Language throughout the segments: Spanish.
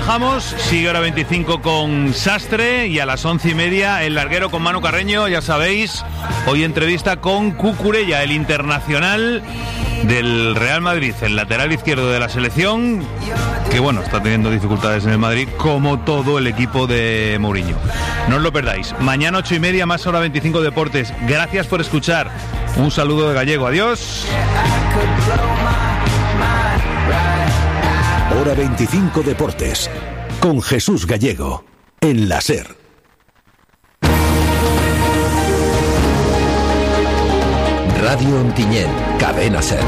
bajamos, sigue hora 25 con Sastre y a las 11:30 el larguero con Manu Carreño, ya sabéis, hoy entrevista con Cucurella, el internacional del Real Madrid, el lateral izquierdo de la selección, que bueno, está teniendo dificultades en el Madrid, como todo el equipo de Mourinho. No os lo perdáis. Mañana 8:30, más hora 25 Deportes. Gracias por escuchar. Un saludo de Gallego. Adiós. Hora 25 Deportes, con Jesús Gallego, en la SER. Radio Ontinyent, cadena SER.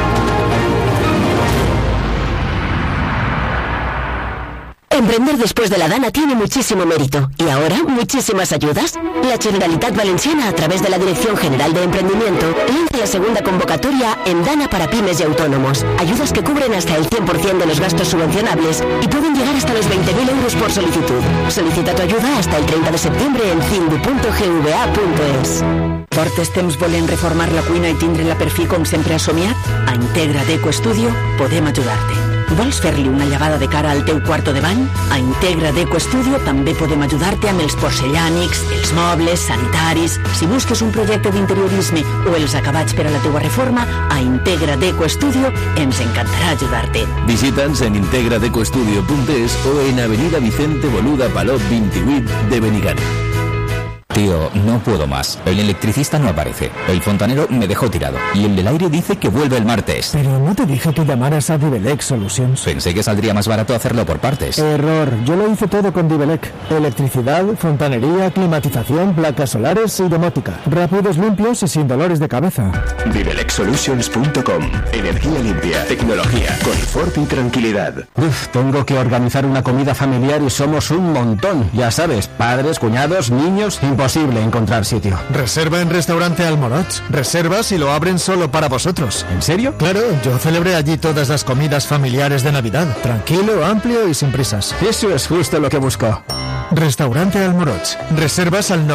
Emprender después de la Dana tiene muchísimo mérito. ¿Y ahora muchísimas ayudas? La Generalitat Valenciana, a través de la Dirección General de Emprendimiento, lanza la segunda convocatoria en Dana para pymes y autónomos. Ayudas que cubren hasta el 100% de los gastos subvencionables y pueden llegar hasta los 20.000 euros por solicitud. Solicita tu ayuda hasta el 30 de septiembre en cindu.gva.es. Portes temps volent reformar la cuina i tindre-la per fi com sempre has somiat? A Integra Deco Studio podem ajudar-te. Vols fer-li una llevada de cara al teu quarto de bany? A Integra Deco Studio també podem ajudar-te amb els porcellànics, els mobles, sanitaris. Si busques un projecte d'interiorisme o els acabats per a la teua reforma, a Integra Deco Studio ens encantarà ajudar-te. Visita'ns en integradecostudio.es o en Avenida Vicente Boluda Palop 28 de Benigán. Tío, no puedo más. El electricista no aparece. El fontanero me dejó tirado. Y el del aire dice que vuelve el martes. Pero no te dije que llamaras a Divelec Solutions. Pensé que saldría más barato hacerlo por partes. Error. Yo lo hice todo con Divelec. Electricidad, fontanería, climatización, placas solares y domótica. Rápidos, limpios y sin dolores de cabeza. DivelecSolutions.com. Energía limpia, tecnología, confort y tranquilidad. Tengo que organizar una comida familiar y somos un montón. Ya sabes, padres, cuñados, niños... Imposible encontrar sitio. Reserva en Restaurante Almoroch. Reservas y lo abren solo para vosotros. ¿En serio? Claro, yo celebré allí todas las comidas familiares de Navidad. Tranquilo, amplio y sin prisas. Eso es justo lo que busco. Restaurante Almoroch. Reservas al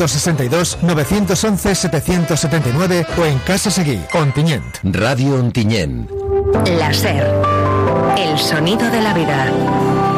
962-911-779 o en Casa Seguí, Ontinyent. Radio Ontinyent. La SER. El sonido de la vida.